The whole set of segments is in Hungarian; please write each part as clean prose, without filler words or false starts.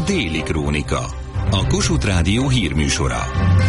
Déli Krónika, a Kossuth Rádió hírműsora.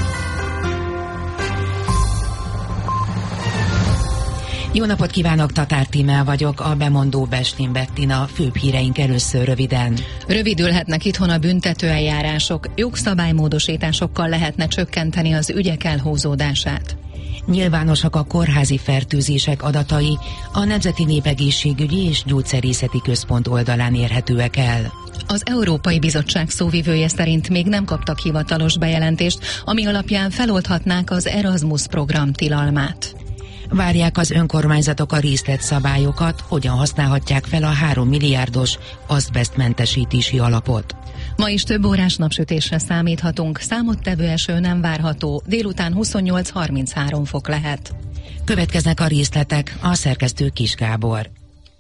Jó napot kívánok, Tatár Tímea vagyok, a bemondó Bestin Bettina, főbb híreink először röviden. Rövidülhetnek itthon a büntetőeljárások, jogszabálymódosításokkal lehetne csökkenteni az ügyek elhúzódását. Nyilvánosak a kórházi fertőzések adatai, a Nemzeti Népegészségügyi és Gyógyszerészeti Központ oldalán érhetőek el. Az Európai Bizottság szóvivője szerint még nem kaptak hivatalos bejelentést, ami alapján feloldhatnák az Erasmus program tilalmát. Várják az önkormányzatok a részletszabályokat, hogyan használhatják fel a 3 milliárdos azbesztmentesítési alapot. Ma is több órás napsütésre számíthatunk, számottevő eső nem várható, délután 28-33 fok lehet. Következnek a részletek, a szerkesztő Kis Gábor.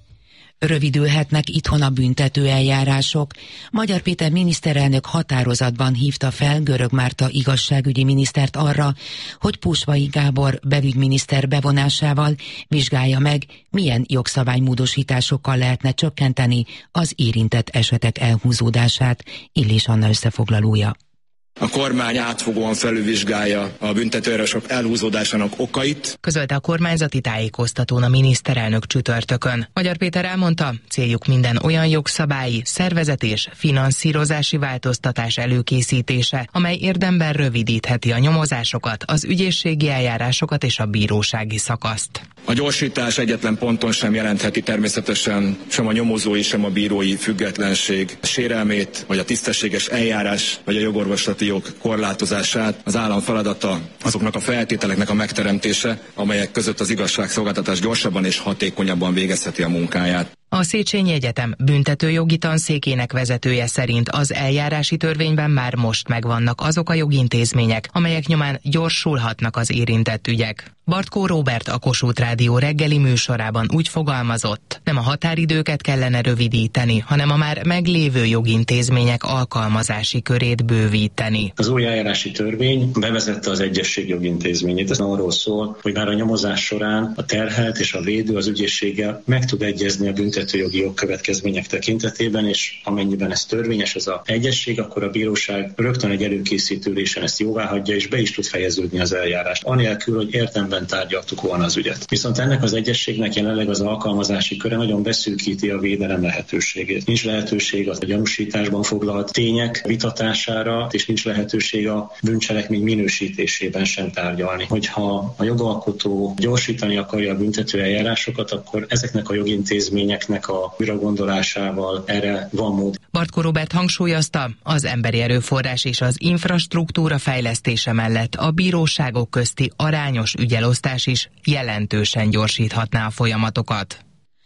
Rövidülhetnek itthon a büntetőeljárások. Magyar Péter miniszterelnök határozatban hívta fel Görög Márta igazságügyi minisztert arra, hogy Pusvai Gábor belügyminiszter bevonásával vizsgálja meg, milyen jogszabálymódosításokkal lehetne csökkenteni az érintett esetek elhúzódását. Illés Anna összefoglalója. A kormány átfogóan felülvizsgálja a büntetőeljárások elhúzódásának okait, közölte a kormányzati tájékoztatón a miniszterelnök csütörtökön. Magyar Péter elmondta, céljuk minden olyan jogszabályi, szervezet és finanszírozási változtatás előkészítése, amely érdemben rövidítheti a nyomozásokat, az ügyészségi eljárásokat és a bírósági szakaszt. A gyorsítás egyetlen ponton sem jelentheti természetesen sem a nyomozói, sem a bírói függetlenség sérelmét, vagy a tisztességes eljárás, vagy a jogorvoslati jog korlátozását. Az állam feladata azoknak a feltételeknek a megteremtése, amelyek között az igazságszolgáltatás gyorsabban és hatékonyabban végezheti a munkáját. A Széchenyi Egyetem büntetőjogi tanszékének vezetője szerint az eljárási törvényben már most megvannak azok a jogintézmények, amelyek nyomán gyorsulhatnak az érintett ügyek. Bartkó Róbert a Kossuth Rádió reggeli műsorában úgy fogalmazott, nem a határidőket kellene rövidíteni, hanem a már meglévő jogintézmények alkalmazási körét bővíteni. Az új eljárási törvény bevezette az egyesség jogintézményét. Ez arról szól, hogy már a nyomozás során a terhelt és a védő az ügyészséggel meg tud egyezni a büntetőjogi jogkövetkezmények tekintetében, és amennyiben ez törvényes, ez az egyesség, akkor a bíróság rögtön egy előkészítő ülésen ezt jóváhagyja, és be is tud fejeződni az eljárást, anélkül, hogy érdemben tárgyaltuk volna az ügyet. Viszont ennek az egyességnek jelenleg az alkalmazási köre nagyon beszűkíti a védelem lehetőségét. Nincs lehetőség a gyanúsításban foglalt tények vitatására, és nincs lehetőség a bűncselekmény minősítésében sem tárgyalni. Hogyha a jogalkotó gyorsítani akarja a büntető eljárásokat, akkor ezeknek a jogintézményeknek a újragondolásával erre van mód. Bartkó Róbert hangsúlyozta, az emberi erőforrás és az infrastruktúra fejlesztése mellett a bíróságok közti arányos ügyelosztás is jelentősen gyorsíthatná a folyamatokat.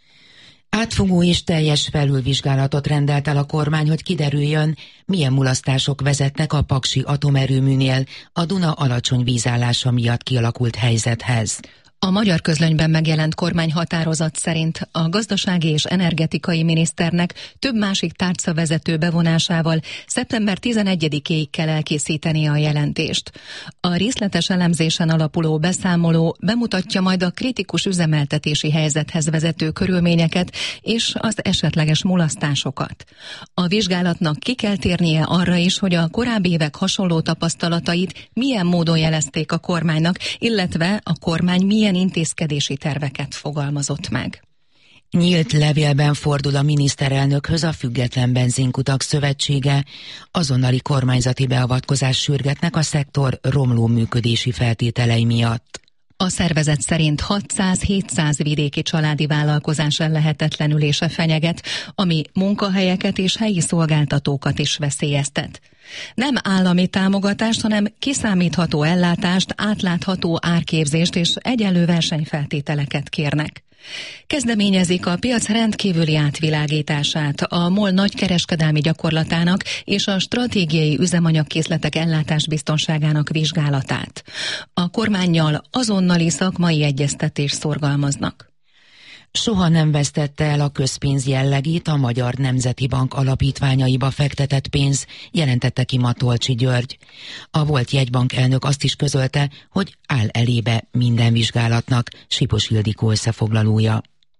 Átfogó és teljes felülvizsgálatot rendelt el a kormány, hogy kiderüljön, milyen mulasztások vezetnek a paksi atomerőműnél a Duna alacsony vízállása miatt kialakult helyzethez. A Magyar Közlönyben megjelent kormányhatározat szerint a gazdasági és energetikai miniszternek több másik tárcavezető bevonásával szeptember 11-éig kell elkészítenie a jelentést. A részletes elemzésen alapuló beszámoló bemutatja majd a kritikus üzemeltetési helyzethez vezető körülményeket és az esetleges mulasztásokat. A vizsgálatnak ki kell térnie arra is, hogy a korábbi évek hasonló tapasztalatait milyen módon jelezték a kormánynak, illetve a kormány milyen intézkedési terveket fogalmazott meg. Nyílt levélben fordul a miniszterelnökhöz a Független Benzinkutak Szövetsége. Azonnali kormányzati beavatkozás sürgetnek a szektor romló működési feltételei miatt. A szervezet szerint 600-700 vidéki családi vállalkozás ellehetetlenülése fenyeget, ami munkahelyeket és helyi szolgáltatókat is veszélyeztet. Nem állami támogatást, hanem kiszámítható ellátást, átlátható árképzést és egyenlő versenyfeltételeket kérnek. Kezdeményezik a piac rendkívüli átvilágítását, a MOL nagykereskedelmi gyakorlatának és a stratégiai üzemanyagkészletek ellátásbiztonságának vizsgálatát. A kormánnyal azonnali szakmai egyeztetést szorgalmaznak. Soha nem vesztette el a közpénz jellegét a Magyar Nemzeti Bank alapítványaiba fektetett pénz, jelentette ki Matolcsy György. A volt jegybank elnök azt is közölte, hogy áll elébe minden vizsgálatnak, Sipos Ildikó összefoglalója.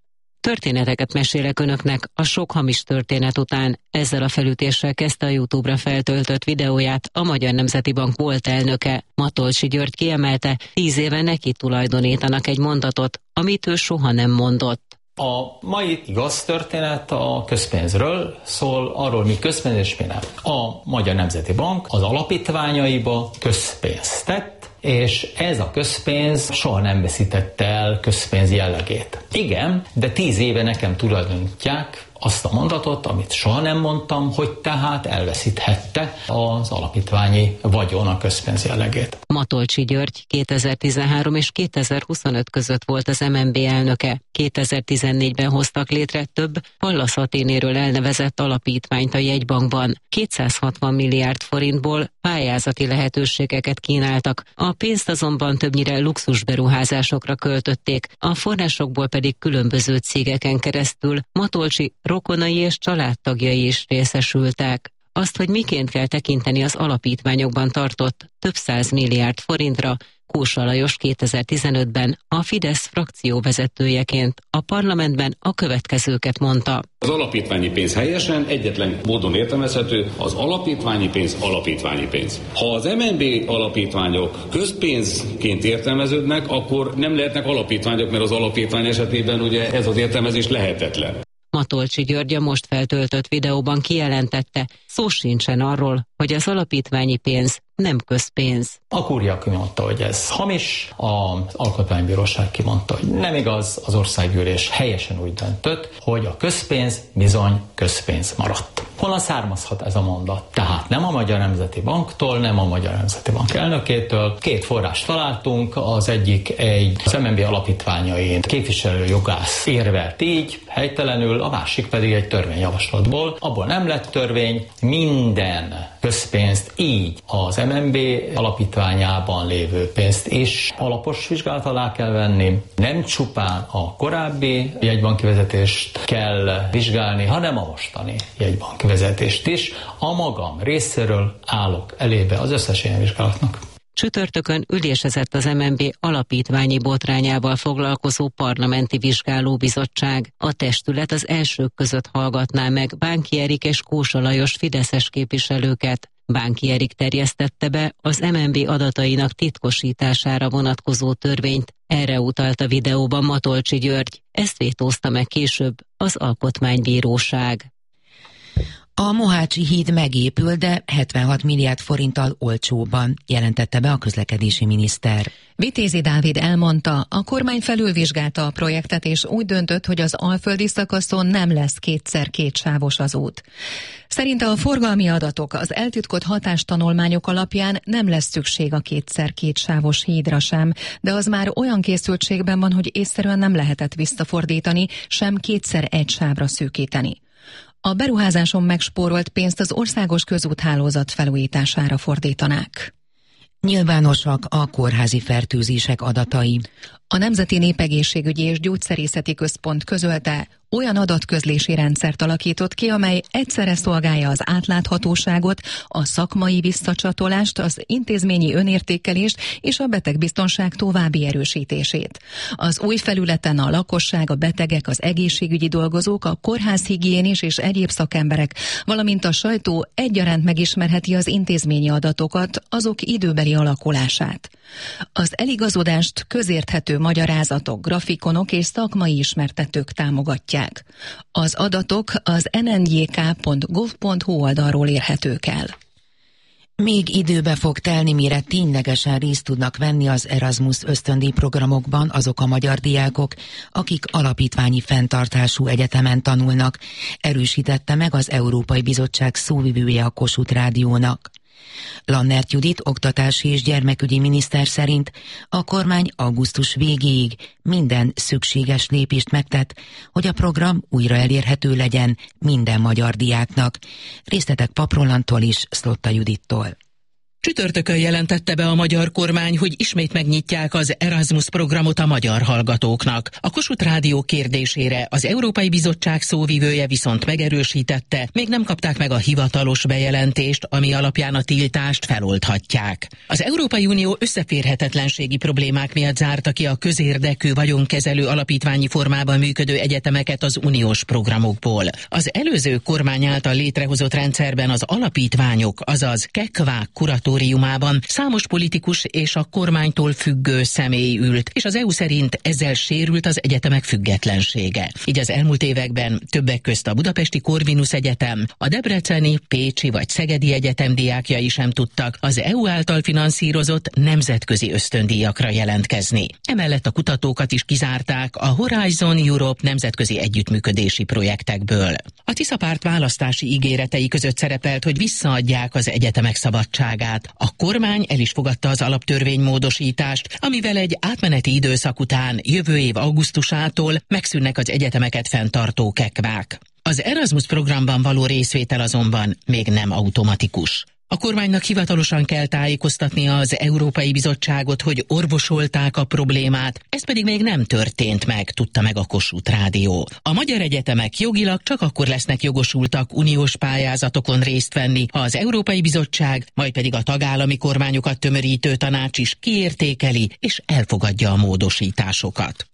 Történeteket mesélek önöknek a sok hamis történet után. Ezzel a felütéssel kezdte a YouTube-ra feltöltött videóját a Magyar Nemzeti Bank volt elnöke. Matolcsy György kiemelte, 10 éve neki tulajdonítanak egy mondatot, amit ő soha nem mondott. A mai igaz történet a közpénzről szól, arról mi közpénz és mi nem. A Magyar Nemzeti Bank az alapítványaiba közpénzt tett, és ez a közpénz soha nem veszítette el közpénz jellegét. Igen, de 10 éve nekem tulajdonítják azt a mondatot, amit soha nem mondtam, hogy tehát elveszíthette az alapítványi vagyon a közpénz jellegét. Matolcsy György 2013 és 2025 között volt az MNB elnöke. 2014-ben hoztak létre több Pallas Athénéről elnevezett alapítványt a jegybankban. 260 milliárd forintból pályázati lehetőségeket kínáltak. A pénzt azonban többnyire luxusberuházásokra költötték, a forrásokból pedig különböző cégeken keresztül Matolcsy rokonai és családtagjai is részesültek. Azt, hogy miként kell tekinteni az alapítványokban tartott több 100 milliárd forintra, Kósa Lajos 2015-ben a Fidesz frakció vezetőjeként a parlamentben a következőket mondta. Az alapítványi pénz helyesen egyetlen módon értelmezhető, az alapítványi pénz alapítványi pénz. Ha az MNB alapítványok közpénzként értelmeződnek, akkor nem lehetnek alapítványok, mert az alapítvány esetében ugye ez az értelmezés lehetetlen. Matolcsy György a most feltöltött videóban kijelentette, szó sincsen arról, hogy az alapítványi pénz nem közpénz. A kúria kimondta, hogy ez hamis, az Alkotmánybíróság kimondta, hogy nem igaz, az Országgyűlés helyesen úgy döntött, hogy a közpénz bizony közpénz maradt. Honnan származhat ez a mondat? Tehát nem a Magyar Nemzeti Banktól, nem a Magyar Nemzeti Bank elnökétől. 2 forrást találtunk, az egyik az MNB alapítványain képviselő jogász érvelt így, helytelenül, a másik pedig egy törvényjavaslatból. Abból nem lett törvény, minden közpénzt így az MNB alapítványában lévő pénzt is alapos vizsgálat alá kell venni. Nem csupán a korábbi jegybanki vezetést kell vizsgálni, hanem a mostani jegybanki vezetést is. A magam részéről állok elébe az összes ilyen vizsgálatnak. Csütörtökön ülésezett az MNB alapítványi botrányával foglalkozó parlamenti vizsgálóbizottság. A testület az elsők között hallgatná meg Bánki Erik és Kósa Lajos fideszes képviselőket. Bánki Erik terjesztette be az MNB adatainak titkosítására vonatkozó törvényt. Erre utalt a videóban Matolcsy György. Ezt vétózta meg később az Alkotmánybíróság. A Mohácsi híd megépül, de 76 milliárd forinttal olcsóban, jelentette be a közlekedési miniszter. Vitézi Dávid elmondta, a kormány felülvizsgálta a projektet, és úgy döntött, hogy az alföldi szakaszon nem lesz 2x2 sávos az út. Szerinte a forgalmi adatok, az eltitkott hatástanulmányok alapján nem lesz szükség a 2x2 sávos hídra sem, de az már olyan készültségben van, hogy észszerűen nem lehetett visszafordítani, sem 2x1 sávra szűkíteni. A beruházáson megspórolt pénzt az országos közúthálózat felújítására fordítanák. Nyilvánosak a kórházi fertőzések adatai. A Nemzeti Népegészségügyi és Gyógyszerészeti Központ közölte, olyan adatközlési rendszert alakított ki, amely egyszerre szolgálja az átláthatóságot, a szakmai visszacsatolást, az intézményi önértékelést és a betegbiztonság további erősítését. Az új felületen a lakosság, a betegek, az egészségügyi dolgozók, a kórházhigiénés és egyéb szakemberek, valamint a sajtó egyaránt megismerheti az intézményi adatokat, azok időbeli alakulását. Az eligazodást közérthető magyarázatok, grafikonok és szakmai ismertetők támogatják. Az adatok az nndk.gov.hu oldalról érhetők el. Még időbe fog telni, mire ténylegesen részt tudnak venni az Erasmus ösztöndíj programokban azok a magyar diákok, akik alapítványi fenntartású egyetemen tanulnak, erősítette meg az Európai Bizottság szóvivője a Kossuth Rádiónak. Lannert Judit oktatási és gyermekügyi miniszter szerint a kormány augusztus végéig minden szükséges lépést megtett, hogy a program újra elérhető legyen minden magyar diáknak. Részletek Pap Rolandtól és Szlotta Judittól. Csütörtökön jelentette be a magyar kormány, hogy ismét megnyitják az Erasmus programot a magyar hallgatóknak. A Kossuth Rádió kérdésére az Európai Bizottság szóvivője viszont megerősítette, még nem kapták meg a hivatalos bejelentést, ami alapján a tiltást feloldhatják. Az Európai Unió összeférhetetlenségi problémák miatt zárta ki a közérdekű vagyonkezelő alapítványi formában működő egyetemeket az uniós programokból. Az előző kormány által létrehozott rendszerben az alapítványok, azaz KEKVÁK kuratóriumában számos politikus és a kormánytól függő személy ült, és az EU szerint ezzel sérült az egyetemek függetlensége. Így az elmúlt években többek közt a Budapesti Corvinus Egyetem, a debreceni, pécsi vagy szegedi egyetem diákjai sem tudtak az EU által finanszírozott nemzetközi ösztöndíjakra jelentkezni. Emellett a kutatókat is kizárták a Horizon Europe nemzetközi együttműködési projektekből. A Tisza párt választási ígéretei között szerepelt, hogy visszaadják az egyetemek szabadságát. A kormány el is fogadta az alaptörvénymódosítást, amivel egy átmeneti időszak után jövő év augusztusától megszűnnek az egyetemeket fenntartó KEKVÁK. Az Erasmus programban való részvétel azonban még nem automatikus. A kormánynak hivatalosan kell tájékoztatnia az Európai Bizottságot, hogy orvosolták a problémát, ez pedig még nem történt meg, tudta meg a Kossuth Rádió. A magyar egyetemek jogilag csak akkor lesznek jogosultak uniós pályázatokon részt venni, ha az Európai Bizottság, majd pedig a tagállami kormányokat tömörítő tanács is kiértékeli és elfogadja a módosításokat.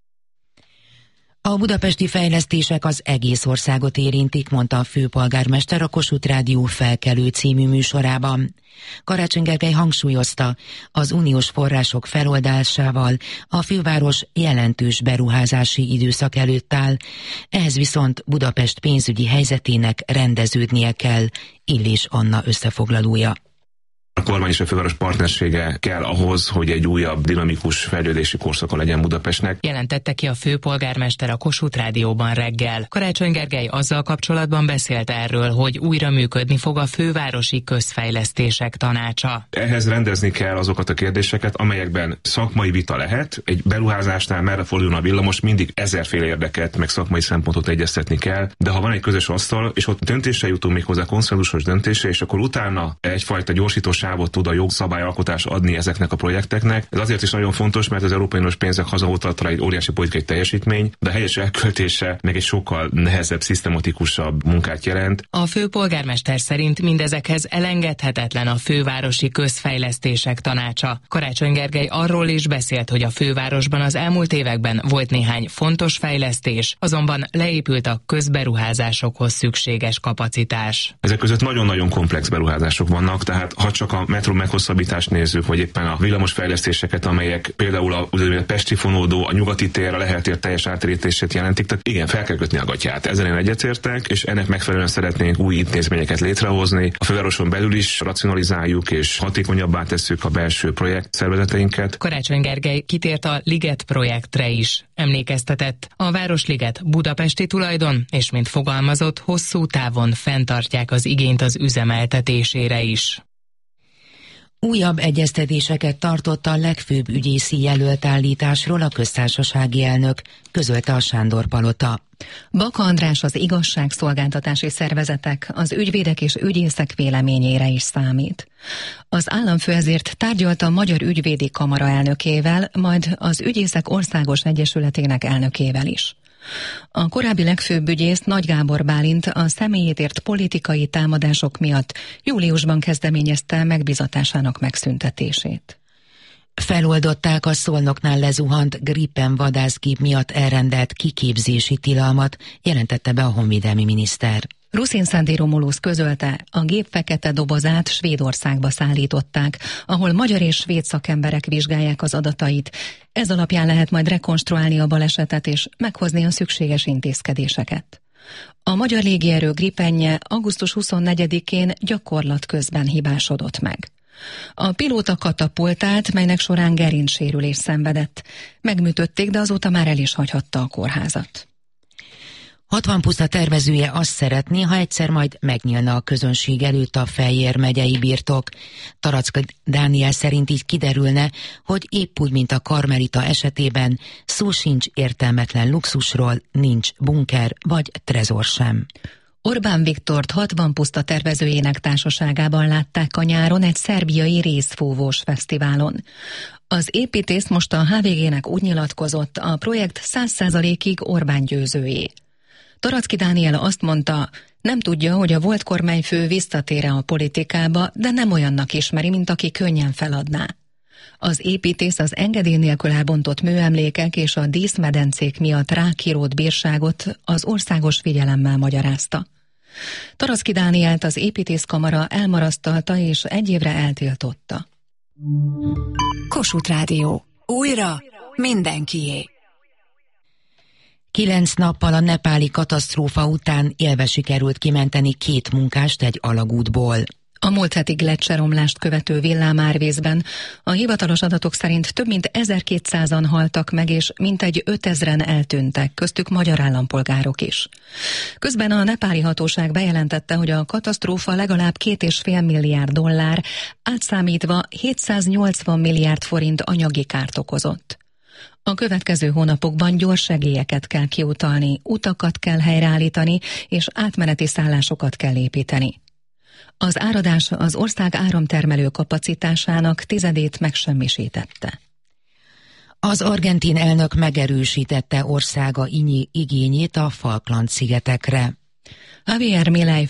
A budapesti fejlesztések az egész országot érintik, mondta a főpolgármester a Kossuth Rádió Felkelő című műsorában. Karácsony Gergely hangsúlyozta, az uniós források feloldásával a főváros jelentős beruházási időszak előtt áll, ehhez viszont Budapest pénzügyi helyzetének rendeződnie kell, Illés Anna összefoglalója. A kormány és a főváros partnersége kell ahhoz, hogy egy újabb dinamikus fejlődési korszaka legyen Budapestnek. Jelentette ki a főpolgármester a Kossuth Rádióban reggel. Karácsony Gergely azzal kapcsolatban beszélt erről, hogy újra működni fog a fővárosi közfejlesztések tanácsa. Ehhez rendezni kell azokat a kérdéseket, amelyekben szakmai vita lehet. Egy beruházásnál merre fordulna a villamos, mindig ezerféle érdeket, meg szakmai szempontot egyeztetni kell, de ha van egy közös asztal, és ott döntésre jutunk, méghozzá konszenzusos döntésre, és akkor utána egyfajta gyorsítós sávot tud a jogszabályalkotás adni ezeknek a projekteknek. Ez azért is nagyon fontos, mert az Európai Uniós pénzek hazahozatala egy óriási politikai teljesítmény, de a helyes elköltése meg egy sokkal nehezebb, szisztematikusabb munkát jelent. A főpolgármester szerint mindezekhez elengedhetetlen a fővárosi közfejlesztések tanácsa. Karácsony Gergely arról is beszélt, hogy a fővárosban az elmúlt években volt néhány fontos fejlesztés, azonban leépült a közberuházásokhoz szükséges kapacitás. Ezek között nagyon-nagyon komplex beruházások vannak, tehát ha csak a metró meghosszabbítást nézzük, vagy éppen a villamosfejlesztéseket, amelyek például a pesti fonódó, a nyugati tér, a Lehel tér teljes átérítését jelentik, tehát igen, fel kell kötni a gatyát. Ezen én egyetértek, és ennek megfelelően szeretnénk új intézményeket létrehozni. A fővároson belül is racionalizáljuk és hatékonyabbá tesszük a belső projekt szervezeteinket. Karácsony Gergely kitért a Liget projektre is. Emlékeztetett, a Városliget budapesti tulajdon, és mint fogalmazott, hosszú távon fenntartják az igényt az üzemeltetésére is. Újabb egyeztetéseket tartott a legfőbb ügyészi jelölt állításról a köztársasági elnök, közölte a Sándor-palota. Baka András az igazságszolgáltatási szervezetek, az ügyvédek és ügyészek véleményére is számít. Az államfő ezért tárgyalt a Magyar Ügyvédi Kamara elnökével, majd az Ügyészek Országos Egyesületének elnökével is. A korábbi legfőbb ügyész Nagy Gábor Bálint a személyét ért politikai támadások miatt júliusban kezdeményezte megbízatásának megszüntetését. Feloldották a Szolnoknál lezuhant Gripen vadászgép miatt elrendelt kiképzési tilalmat, jelentette be a honvédelmi miniszter. Ruszin Sándor Romulusz közölte, a gép fekete dobozát Svédországba szállították, ahol magyar és svéd szakemberek vizsgálják az adatait. Ez alapján lehet majd rekonstruálni a balesetet és meghozni a szükséges intézkedéseket. A magyar légierő Gripenje augusztus 24-én gyakorlat közben hibásodott meg. A pilóta katapultált, melynek során gerincsérülés szenvedett. Megműtötték, de azóta már el is hagyhatta a kórházat. 60 puszta tervezője azt szeretné, ha egyszer majd megnyílna a közönség előtt a Fejér megyei birtok. Taraczka Dániel szerint így kiderülne, hogy épp úgy, mint a Karmelita esetében, szó sincs értelmetlen luxusról, nincs bunker vagy trezor sem. Orbán Viktort 60 puszta tervezőjének társaságában látták a nyáron egy szerbiai részfúvós fesztiválon. Az építész most a HVG-nek úgy nyilatkozott, a projekt 100%-ig Orbán győzőjé. Taracki Dániel azt mondta, nem tudja, hogy a volt kormányfő visszatér-e a politikába, de nem olyannak ismeri, mint aki könnyen feladná. Az építész az engedély nélkül elbontott műemlékek és a díszmedencék miatt rákirót bírságot az országos figyelemmel magyarázta. Taracki Dánielt az építészkamara elmarasztalta és 1 évre eltiltotta. Kossuth Rádió. Újra mindenkié. 9 nappal a nepáli katasztrófa után élve sikerült kimenteni 2 munkást egy alagútból. A múlt heti gleccseromlást követő villámárvízben a hivatalos adatok szerint több mint 1200-an haltak meg, és mintegy 5000-en eltűntek, köztük magyar állampolgárok is. Közben a nepáli hatóság bejelentette, hogy a katasztrófa legalább $2,5 milliárd, átszámítva 780 milliárd forint anyagi kárt okozott. A következő hónapokban gyors segélyeket kell kiutalni, utakat kell helyreállítani, és átmeneti szállásokat kell építeni. Az áradás az ország áramtermelő kapacitásának 10%-át megsemmisítette. Az argentin elnök megerősítette országa igényét a Falkland-szigetekre. Javier Milei